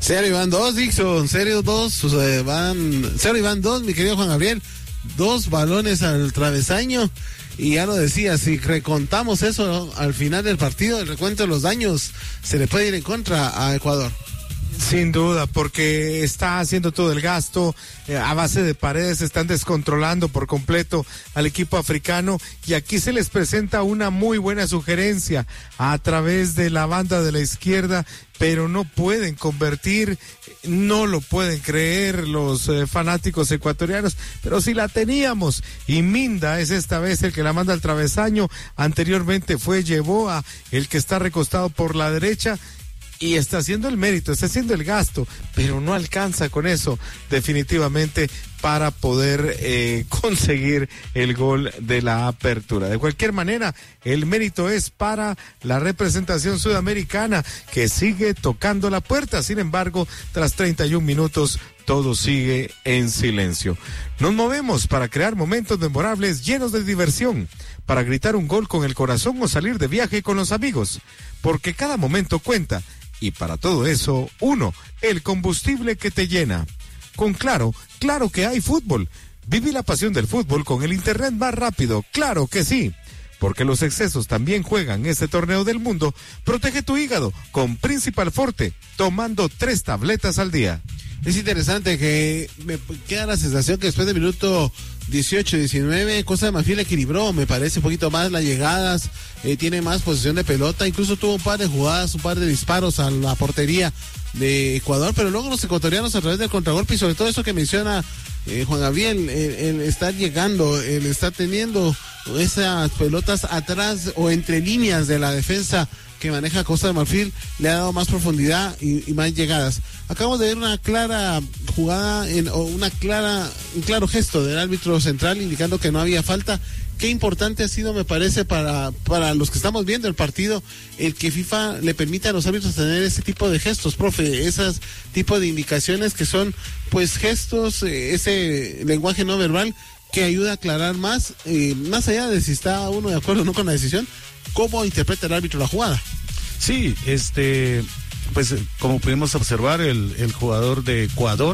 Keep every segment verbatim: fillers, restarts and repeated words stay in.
Cero y van dos, Dixon, cero dos, eh, van, cero y van dos, mi querido Juan Gabriel, dos balones al travesaño, y ya lo decía, si recontamos eso, ¿no?, al final del partido, el recuento de los daños, se le puede ir en contra a Ecuador. Sin duda, porque está haciendo todo el gasto, eh, a base de paredes, están descontrolando por completo al equipo africano, y aquí se les presenta una muy buena sugerencia a través de la banda de la izquierda, pero no pueden convertir, no lo pueden creer los eh, fanáticos ecuatorianos, pero sí la teníamos, y Minda es esta vez el que la manda al travesaño. Anteriormente fue Yeboah el que está recostado por la derecha, y está haciendo el mérito, está haciendo el gasto, pero no alcanza con eso definitivamente para poder eh, conseguir el gol de la apertura. De cualquier manera, el mérito es para la representación sudamericana, que sigue tocando la puerta. Sin embargo, tras treinta y un minutos, todo sigue en silencio. Nos movemos para crear momentos memorables llenos de diversión, para gritar un gol con el corazón o salir de viaje con los amigos, porque cada momento cuenta. Y para todo eso, uno, el combustible que te llena. Con Claro, claro que hay fútbol. Vive la pasión del fútbol con el internet más rápido, claro que sí. Porque los excesos también juegan este torneo del mundo. Protege tu hígado con Principal Forte, tomando tres tabletas al día. Es interesante que me queda la sensación que después del minuto dieciocho, diecinueve, Costa de Marfil equilibró, me parece un poquito más las llegadas, eh, tiene más posesión de pelota, incluso tuvo un par de jugadas, un par de disparos a la portería de Ecuador, pero luego los ecuatorianos a través del contragolpe, y sobre todo eso que menciona eh, Juan Gabriel, el, el estar llegando, el estar teniendo esas pelotas atrás o entre líneas de la defensa que maneja Costa de Marfil, le ha dado más profundidad y, y más llegadas. Acabamos de ver una clara jugada, en, o una clara, un claro gesto del árbitro central indicando que no había falta. Qué importante ha sido, me parece, para, para los que estamos viendo el partido, el que FIFA le permita a los árbitros tener ese tipo de gestos, profe, esos tipo de indicaciones que son, pues, gestos, eh, ese lenguaje no verbal que ayuda a aclarar más, eh, más allá de si está uno de acuerdo o no con la decisión, cómo interpreta el árbitro la jugada. Sí, este, pues como pudimos observar, el, el jugador de Ecuador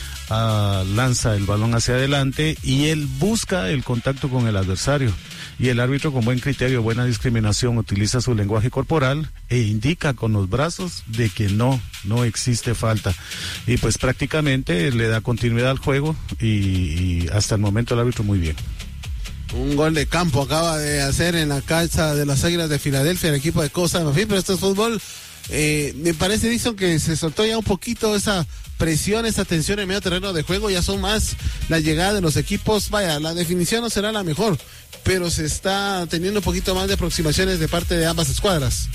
uh, lanza el balón hacia adelante y él busca el contacto con el adversario, y el árbitro, con buen criterio, buena discriminación, utiliza su lenguaje corporal e indica con los brazos de que no, no existe falta, y pues prácticamente le da continuidad al juego, y, y hasta el momento el árbitro muy bien. Un gol de campo acaba de hacer en la cancha de las Águilas de Filadelfia el equipo de Costa de Marfil, pero esto es fútbol. Eh, me parece, Dixon, que se soltó ya un poquito esa presión, esa tensión en medio terreno de juego. Ya son más las llegadas de los equipos. Vaya, la definición no será la mejor, pero se está teniendo un poquito más de aproximaciones de parte de ambas escuadras.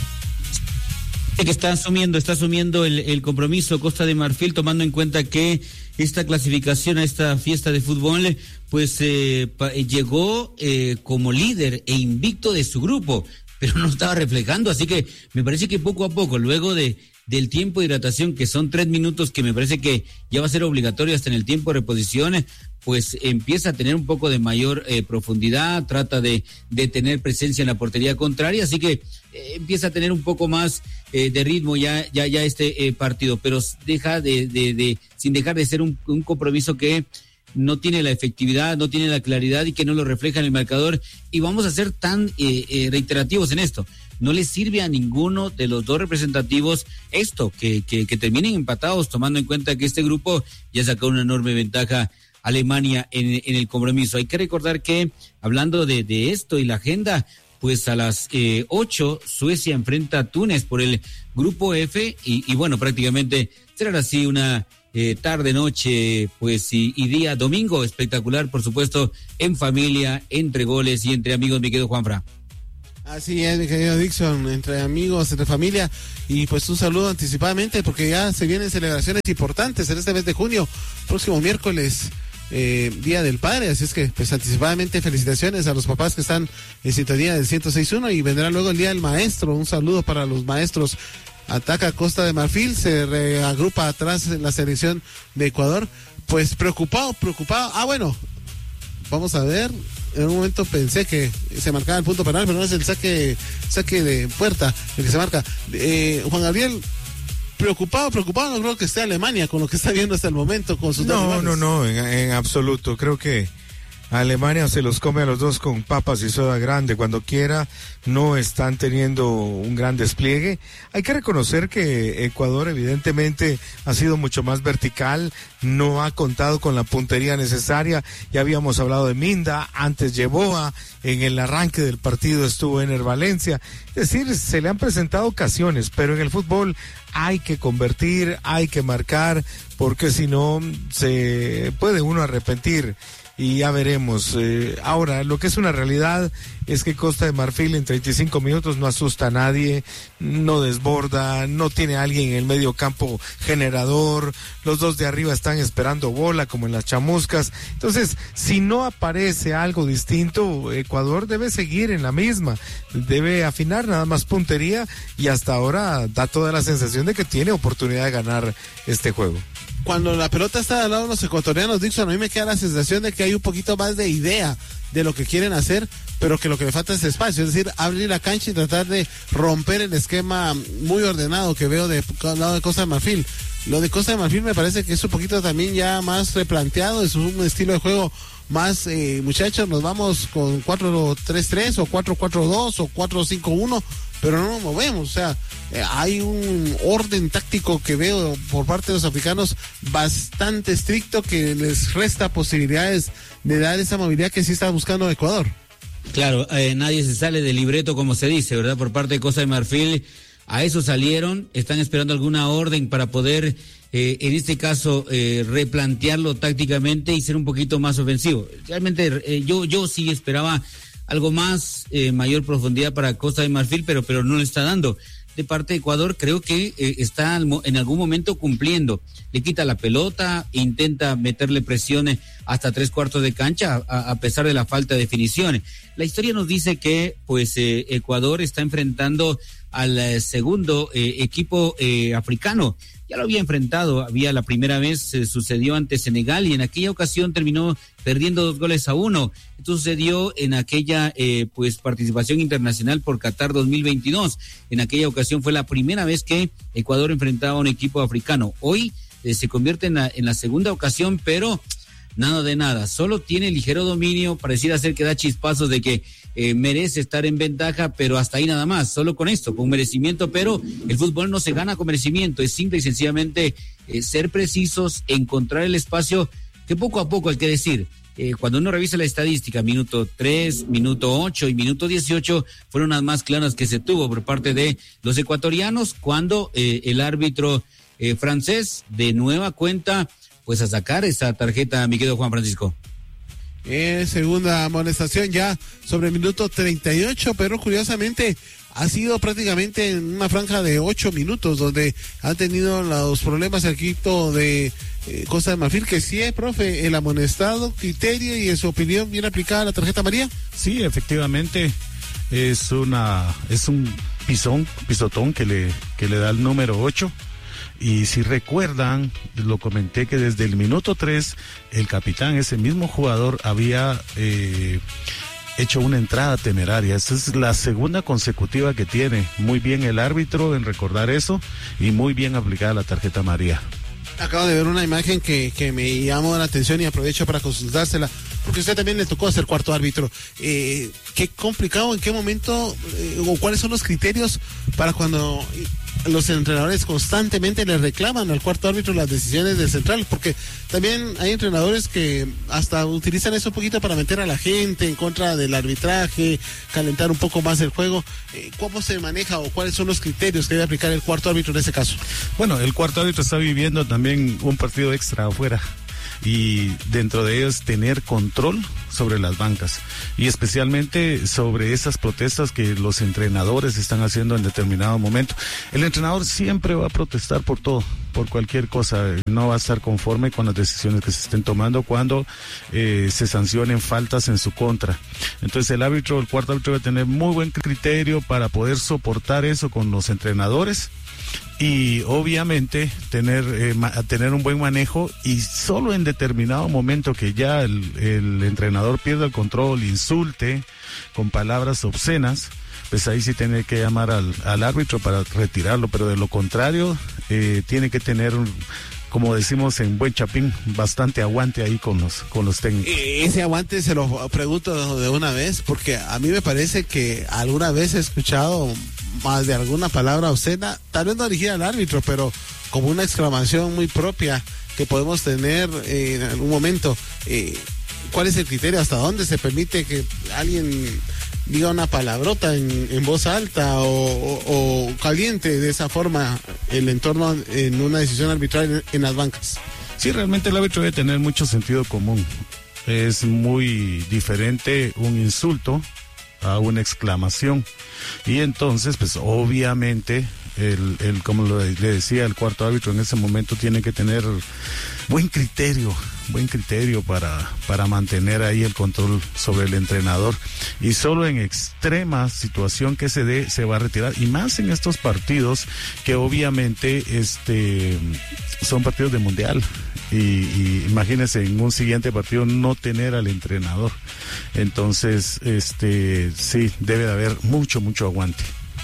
Que está asumiendo, está asumiendo el, el compromiso Costa de Marfil, tomando en cuenta que esta clasificación a esta fiesta de fútbol, pues eh, pa, llegó eh, como líder e invicto de su grupo, pero no estaba reflejando, así que me parece que poco a poco, luego de del tiempo de hidratación, que son tres minutos, que me parece que ya va a ser obligatorio hasta en el tiempo de reposición, pues empieza a tener un poco de mayor eh, profundidad, trata de, de tener presencia en la portería contraria, así que eh, empieza a tener un poco más eh, de ritmo ya ya ya este eh, partido, pero deja de, de, de sin dejar de ser un, un compromiso que no tiene la efectividad, no tiene la claridad y que no lo refleja en el marcador, y vamos a ser tan eh, eh, reiterativos en esto. No le sirve a ninguno de los dos representativos esto, que, que, que terminen empatados, tomando en cuenta que este grupo ya sacó una enorme ventaja Alemania en, en el compromiso. Hay que recordar que, hablando de, de esto y la agenda, pues a las eh, ocho Suecia enfrenta a Túnez por el grupo F, y, y bueno, prácticamente será así una eh, tarde, noche, pues y, y día domingo espectacular, por supuesto, en familia, entre goles y entre amigos, mi querido Juanfra. Así es, mi querido Dixon, entre amigos, entre familia, y pues un saludo anticipadamente porque ya se vienen celebraciones importantes en este mes de junio, próximo miércoles, eh, Día del Padre, así es que pues anticipadamente felicitaciones a los papás que están en sintonía del ciento seis punto uno, y vendrá luego el Día del Maestro, un saludo para los maestros. Ataca Costa de Marfil, se reagrupa atrás en la selección de Ecuador, pues preocupado, preocupado, ah bueno, vamos a ver. En un momento pensé que se marcaba el punto penal, pero no es el saque saque de puerta el que se marca. Eh, Juan Gabriel, preocupado, preocupado, no creo que esté Alemania con lo que está viendo hasta el momento con sus No, dos no, no, en, en absoluto. Creo que Alemania se los come a los dos con papas y soda grande cuando quiera. No están teniendo un gran despliegue. Hay que reconocer que Ecuador evidentemente ha sido mucho más vertical, no ha contado con la puntería necesaria. Ya habíamos hablado de Minda, antes Yeboah, en el arranque del partido estuvo Ener Valencia. Es decir, se le han presentado ocasiones, pero en el fútbol hay que convertir, hay que marcar, porque si no se puede uno arrepentir. Y ya veremos. Eh, ahora, lo que es una realidad es que Costa de Marfil en treinta y cinco minutos no asusta a nadie, no desborda, no tiene a alguien en el medio campo generador, los dos de arriba están esperando bola como en las chamuscas. Entonces, si no aparece algo distinto, Ecuador debe seguir en la misma, debe afinar nada más puntería y hasta ahora da toda la sensación de que tiene oportunidad de ganar este juego. Cuando la pelota está al lado de los ecuatorianos, Dixon, a mí me queda la sensación de que hay un poquito más de idea de lo que quieren hacer, pero que lo que le falta es espacio, es decir, abrir la cancha y tratar de romper el esquema muy ordenado que veo de lado de Costa de Marfil. Lo de Costa de Marfil me parece que es un poquito también ya más replanteado, es un estilo de juego más, eh, muchachos, nos vamos con cuatro tres tres o cuatro cuatro dos o cuatro cinco uno, pero no nos movemos, o sea, eh, hay un orden táctico que veo por parte de los africanos bastante estricto que les resta posibilidades de dar esa movilidad que sí está buscando Ecuador. Claro, eh, nadie se sale del libreto, como se dice, ¿verdad? Por parte de Costa de Marfil, a eso salieron, están esperando alguna orden para poder, eh, en este caso, eh, replantearlo tácticamente y ser un poquito más ofensivo. Realmente, eh, yo, yo sí esperaba algo más, eh, mayor profundidad para Costa de Marfil, pero, pero no le está dando. De parte de Ecuador, creo que eh, está en algún momento cumpliendo. Le quita la pelota, intenta meterle presiones hasta tres cuartos de cancha, a, a pesar de la falta de definiciones. La historia nos dice que, pues, eh, Ecuador está enfrentando al eh, segundo eh, equipo eh, africano. Ya lo había enfrentado, había la primera vez, eh, sucedió ante Senegal y en aquella ocasión terminó perdiendo dos goles a uno. Esto sucedió en aquella eh, pues participación internacional por Qatar dos mil veintidós. En aquella ocasión fue la primera vez que Ecuador enfrentaba a un equipo africano. Hoy eh, se convierte en la, en la segunda ocasión, pero nada de nada. Solo tiene ligero dominio, pareciera ser que da chispazos de que eh, merece estar en ventaja, pero hasta ahí nada más, solo con esto, con merecimiento, pero el fútbol no se gana con merecimiento, es simple y sencillamente eh, ser precisos, encontrar el espacio, que poco a poco hay que decir, eh, cuando uno revisa la estadística, minuto tres, minuto ocho y minuto dieciocho fueron las más claras que se tuvo por parte de los ecuatorianos, cuando eh, el árbitro eh, francés de nueva cuenta, pues a sacar esa tarjeta, mi querido Juan Francisco. Eh, segunda amonestación ya sobre el minuto treinta y ocho, pero curiosamente ha sido prácticamente en una franja de ocho minutos donde han tenido los problemas el equipo de eh, Costa de Marfil, que sí es, profe, el amonestado, criterio y en su opinión bien aplicada la tarjeta amarilla. Sí, efectivamente es una es un pisón, pisotón que le que le da el número ocho. Y si recuerdan, lo comenté que desde el minuto tres, el capitán, ese mismo jugador, había eh, hecho una entrada temeraria. Esa es la segunda consecutiva que tiene. Muy bien el árbitro en recordar eso y muy bien aplicada la tarjeta amarilla. Acabo de ver una imagen que, que me llamó la atención y aprovecho para consultársela, porque a usted también le tocó ser cuarto árbitro. Eh, qué complicado, en qué momento, eh, o cuáles son los criterios para cuando los entrenadores constantemente le reclaman al cuarto árbitro las decisiones del central, porque también hay entrenadores que hasta utilizan eso un poquito para meter a la gente en contra del arbitraje, calentar un poco más el juego. Eh, ¿Cómo se maneja o cuáles son los criterios que debe aplicar el cuarto árbitro en ese caso? Bueno, el cuarto árbitro está viviendo también un partido extra afuera, y dentro de ellos tener control sobre las bancas y especialmente sobre esas protestas que los entrenadores están haciendo en determinado momento. El entrenador siempre va a protestar por todo, por cualquier cosa, no va a estar conforme con las decisiones que se estén tomando cuando eh, se sancionen faltas en su contra. Entonces el árbitro, el cuarto árbitro debe tener muy buen criterio para poder soportar eso con los entrenadores y obviamente tener eh, ma- tener un buen manejo, y solo en determinado momento que ya el, el entrenador pierda el control, insulte con palabras obscenas, pues ahí sí tiene que llamar al, al árbitro para retirarlo, pero de lo contrario, eh, tiene que tener un, como decimos en buen chapín, bastante aguante ahí con los con los técnicos. Ese aguante se lo pregunto de una vez, porque a mí me parece que alguna vez he escuchado más de alguna palabra obscena, tal vez no dirigida al árbitro, pero como una exclamación muy propia que podemos tener eh, en algún momento. Eh, ¿Cuál es el criterio? ¿Hasta dónde se permite que alguien diga una palabrota en, en voz alta o, o, o caliente de esa forma el entorno en una decisión arbitral en, en las bancas? Sí, realmente el árbitro debe tener mucho sentido común. Es muy diferente un insulto a una exclamación. Y entonces, pues obviamente, el, el como lo, le decía, el cuarto árbitro en ese momento tiene que tener buen criterio, buen criterio para, para mantener ahí el control sobre el entrenador. Y solo en extrema situación que se dé, se va a retirar. Y más en estos partidos que obviamente este son partidos de mundial. Y, y imagínense en un siguiente partido no tener al entrenador. Entonces, este sí, debe de haber mucho, mucho aguante.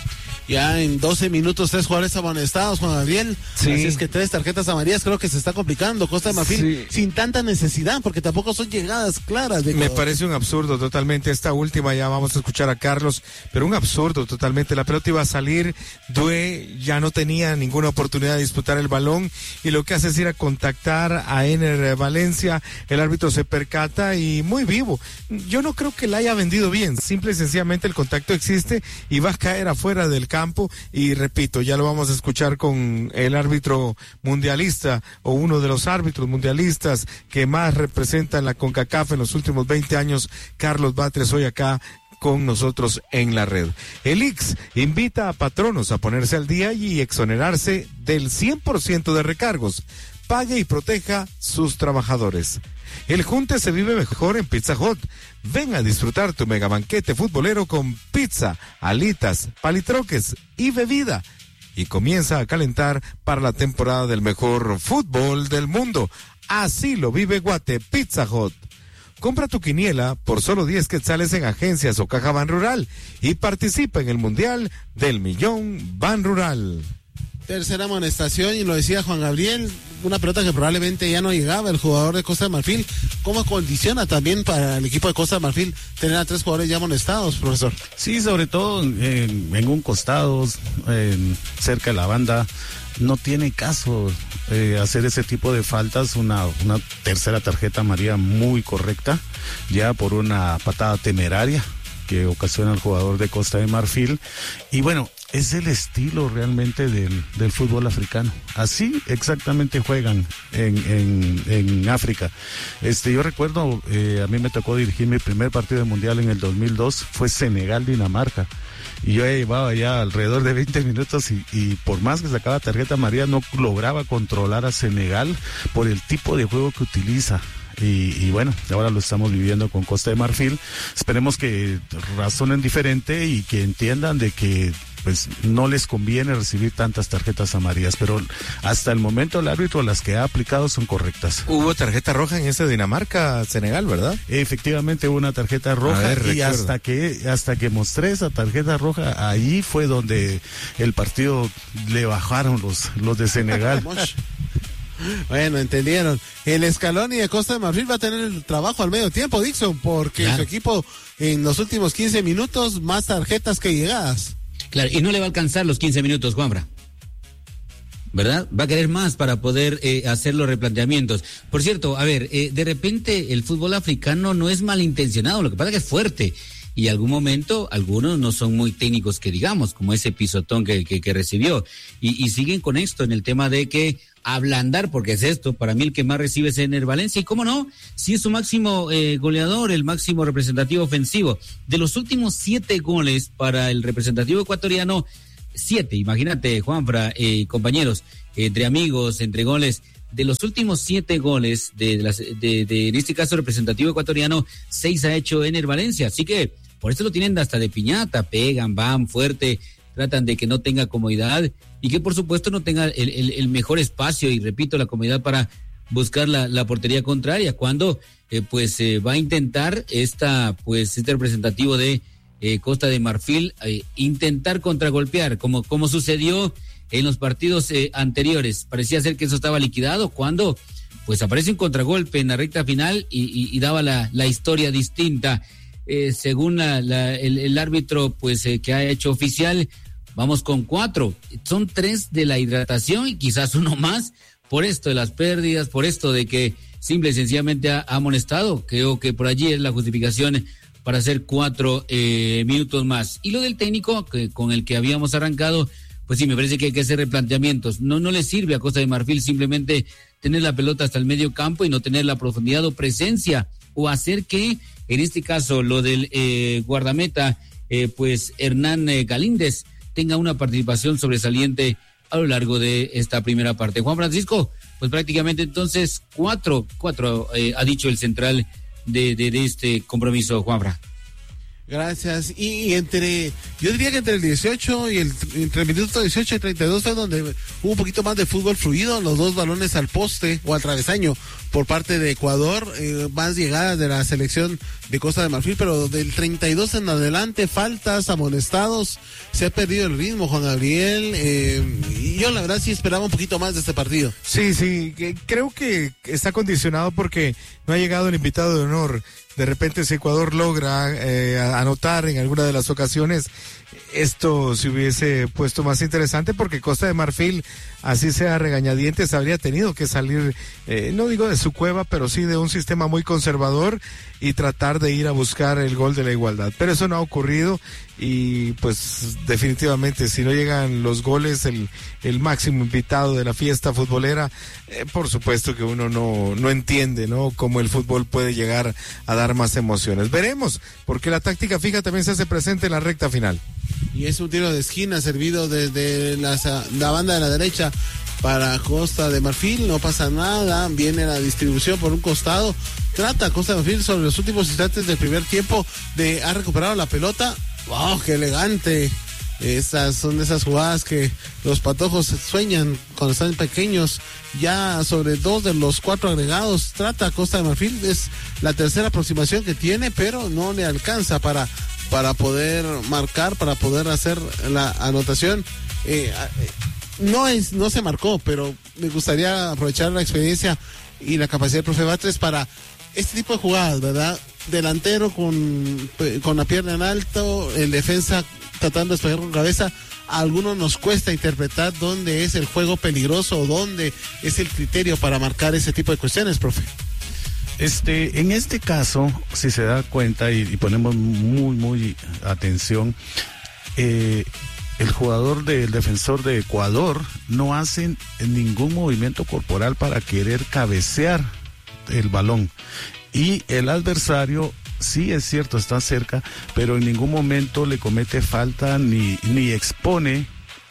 Ya en doce minutos, tres jugadores amonestados, Juan Gabriel. Sí. Así es que tres tarjetas amarillas, creo que se está complicando Costa de Marfil, sí, sin tanta necesidad, porque tampoco son llegadas claras. De Me parece un absurdo totalmente. Esta última, ya vamos a escuchar a Carlos, pero un absurdo totalmente. La pelota iba a salir, Due ya no tenía ninguna oportunidad de disputar el balón, y lo que hace es ir a contactar a Ener Valencia. El árbitro se percata y muy vivo. Yo no creo que la haya vendido bien. Simple y sencillamente el contacto existe y va a caer afuera del campo. Y repito, ya lo vamos a escuchar con el árbitro mundialista, o uno de los árbitros mundialistas que más representan la CONCACAF en los últimos veinte años, Carlos Batres, hoy acá con nosotros en la red. El I X invita a patronos a ponerse al día y exonerarse del cien por ciento de recargos. Pague y proteja sus trabajadores. El junte se vive mejor en Pizza Hut. Ven a disfrutar tu mega banquete futbolero con pizza, alitas, palitroques y bebida. Y comienza a calentar para la temporada del mejor fútbol del mundo. Así lo vive Guate Pizza Hut. Compra tu quiniela por solo diez quetzales en agencias o caja Ban Rural y participa en el Mundial del Millón Ban Rural. Tercera amonestación, y lo decía Juan Gabriel, una pelota que probablemente ya no llegaba el jugador de Costa de Marfil. ¿Cómo condiciona también para el equipo de Costa de Marfil tener a tres jugadores ya amonestados, profesor? Sí, sobre todo en, en un costado, en, cerca de la banda. No tiene caso eh, hacer ese tipo de faltas. Una, una tercera tarjeta amarilla muy correcta, ya por una patada temeraria que ocasiona el jugador de Costa de Marfil. Y bueno, es el estilo realmente del, del fútbol africano. Así exactamente juegan en, en, en África. Este, yo recuerdo, eh, a mí me tocó dirigir mi primer partido de mundial en el dos mil dos, fue Senegal-Dinamarca. Y yo llevaba ya alrededor de veinte minutos y, y por más que sacaba tarjeta amarilla no lograba controlar a Senegal por el tipo de juego que utiliza. Y, y bueno, ahora lo estamos viviendo con Costa de Marfil. Esperemos que razonen diferente y que entiendan de que pues no les conviene recibir tantas tarjetas amarillas, pero hasta el momento el árbitro las que ha aplicado son correctas. Hubo tarjeta roja en ese Dinamarca-Senegal, ¿verdad? Efectivamente hubo una tarjeta roja, ver, y recuerdo. hasta que hasta que mostré esa tarjeta roja, ahí fue donde el partido le bajaron los, los de Senegal. Bueno, entendieron. El Scaloni de Costa de Marfil va a tener el trabajo al medio tiempo, Dixon, porque claro, su equipo en los últimos quince minutos más tarjetas que llegadas. Claro, y no le va a alcanzar los quince minutos, Juanfra, ¿verdad? Va a querer más para poder eh, hacer los replanteamientos. Por cierto, a ver, eh, de repente el fútbol africano no es malintencionado, lo que pasa es que es fuerte. Y algún momento, algunos no son muy técnicos que digamos, como ese pisotón que, que, que recibió. Y, y siguen con esto en el tema de que ablandar, porque es esto, para mí el que más recibe es Ener Valencia, y cómo no, si es su máximo eh, goleador, el máximo representativo ofensivo. De los últimos siete goles para el representativo ecuatoriano, siete, imagínate, Juanfra, eh, compañeros, eh, entre amigos, entre goles, de los últimos siete goles, de, de, las, de, de en este caso representativo ecuatoriano, seis ha hecho Ener Valencia, así que por eso lo tienen hasta de piñata, pegan, van fuerte, tratan de que no tenga comodidad y que por supuesto no tenga el, el, el mejor espacio y repito, la comodidad para buscar la, la portería contraria, cuando eh, pues eh, va a intentar esta pues este representativo de eh, Costa de Marfil eh, intentar contragolpear, como, como sucedió en los partidos eh, anteriores. Parecía ser que eso estaba liquidado cuando pues aparece un contragolpe en la recta final y, y, y daba la, la historia distinta. Eh, según la, la, el, el árbitro pues eh, que ha hecho oficial, vamos con cuatro. Son tres de la hidratación y quizás uno más por esto de las pérdidas, por esto de que simple y sencillamente ha, ha amonestado. Creo que por allí es la justificación para hacer cuatro eh, minutos más. Y lo del técnico que, con el que habíamos arrancado, pues sí, me parece que hay que hacer replanteamientos. No, no le sirve a Costa de Marfil simplemente tener la pelota hasta el medio campo y no tener la profundidad o presencia, o hacer que, en este caso, lo del eh, guardameta, eh, pues Hernán eh, Galíndez, tenga una participación sobresaliente a lo largo de esta primera parte. Juan Francisco, pues prácticamente entonces cuatro, cuatro eh, ha dicho el central de, de, de este compromiso, Juanfra. Gracias. Y, y entre, yo diría que entre el dieciocho y el, entre el minuto dieciocho y treinta y dos fue donde hubo un poquito más de fútbol fluido, los dos balones al poste o al travesaño por parte de Ecuador, eh, más llegadas de la selección de Costa de Marfil, pero del treinta y dos en adelante, faltas, amonestados, se ha perdido el ritmo, Juan Gabriel, eh, y yo la verdad sí esperaba un poquito más de este partido. Sí, sí, que creo que está condicionado porque no ha llegado el invitado de honor. De repente si Ecuador logra eh, anotar en alguna de las ocasiones, esto se hubiese puesto más interesante porque Costa de Marfil, así sea regañadientes, habría tenido que salir, eh, no digo de su cueva, pero sí de un sistema muy conservador y tratar de ir a buscar el gol de la igualdad. Pero eso no ha ocurrido y pues definitivamente si no llegan los goles, el, el máximo invitado de la fiesta futbolera, eh, por supuesto que uno no, no entiende, ¿no? Cómo el fútbol puede llegar a dar más emociones. Veremos, porque la táctica fija también se hace presente en la recta final. Y es un tiro de esquina servido desde la, la banda de la derecha para Costa de Marfil, no pasa nada, viene la distribución por un costado, trata Costa de Marfil sobre los últimos instantes del primer tiempo de ha recuperado la pelota. ¡Wow, qué elegante! Esas son esas jugadas que los patojos sueñan cuando están pequeños. Ya sobre dos de los cuatro agregados trata Costa de Marfil, es la tercera aproximación que tiene, pero no le alcanza para para poder marcar, para poder hacer la anotación. Eh, no es, no se marcó, pero me gustaría aprovechar la experiencia y la capacidad del profe Batres para este tipo de jugadas, ¿verdad? Delantero con, con la pierna en alto, el defensa tratando de despejar con cabeza. A algunos nos cuesta interpretar dónde es el juego peligroso o dónde es el criterio para marcar ese tipo de cuestiones, profe. Este, en este caso, si se da cuenta y, y ponemos muy, muy atención, eh, el jugador del defensor de Ecuador no hace ningún movimiento corporal para querer cabecear el balón. Y el adversario, sí es cierto, está cerca, pero en ningún momento le comete falta ni, ni expone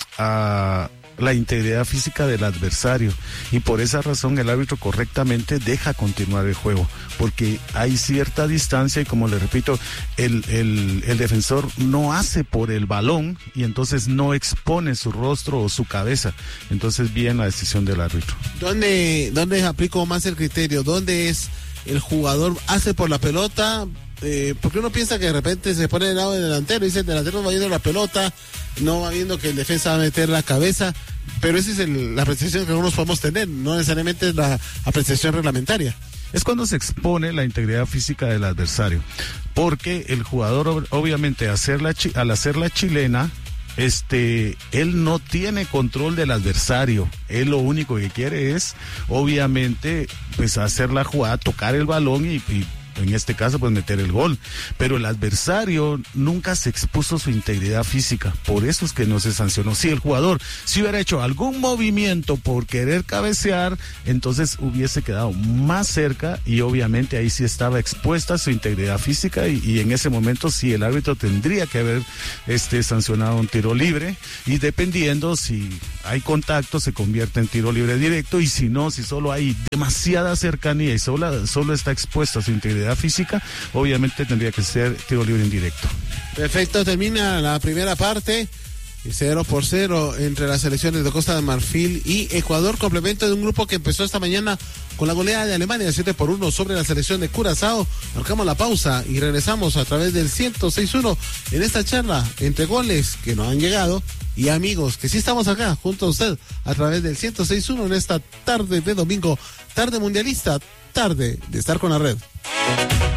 a la integridad física del adversario, y por esa razón el árbitro correctamente deja continuar el juego, porque hay cierta distancia y, como le repito, el, el, el defensor no hace por el balón y entonces no expone su rostro o su cabeza. Entonces bien la decisión del árbitro. ¿Dónde, dónde aplico más el criterio? ¿Dónde es el jugador hace por la pelota? Eh, porque uno piensa que de repente se pone del lado del delantero y dice el delantero va viendo la pelota, no va viendo que el defensa va a meter la cabeza, pero esa es el, la apreciación que algunos podemos tener, no necesariamente es la apreciación reglamentaria. Es cuando se expone la integridad física del adversario, porque el jugador obviamente hacer la, al hacer la chilena, este, él no tiene control del adversario, él lo único que quiere es obviamente pues hacer la jugada, tocar el balón y, y en este caso pues meter el gol, pero el adversario nunca se expuso su integridad física, por eso es que no se sancionó. Si el jugador si hubiera hecho algún movimiento por querer cabecear, entonces hubiese quedado más cerca y obviamente ahí sí estaba expuesta su integridad física y, y en ese momento sí el árbitro tendría que haber este sancionado un tiro libre, y dependiendo si hay contacto se convierte en tiro libre directo, y si no, si solo hay demasiada cercanía y solo, solo está expuesta su integridad física, obviamente tendría que ser tiro libre indirecto. Perfecto, termina la primera parte. cero por cero entre las selecciones de Costa de Marfil y Ecuador, complemento de un grupo que empezó esta mañana con la goleada de Alemania siete por uno sobre la selección de Curazao. Marcamos la pausa y regresamos a través del ciento seis punto uno en esta charla entre goles que no han llegado y amigos que sí estamos acá junto a usted a través del ciento seis punto uno en esta tarde de domingo, tarde mundialista, tarde de estar con la red.